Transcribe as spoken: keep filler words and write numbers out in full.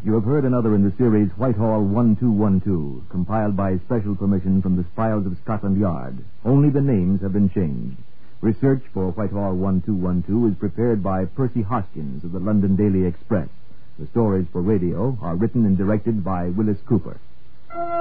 You have heard another in the series Whitehall one two one two, compiled by special permission from the files of Scotland Yard. Only the names have been changed. Research for Whitehall one two one two is prepared by Percy Hoskins of the London Daily Express. The stories for radio are written and directed by Willis Cooper.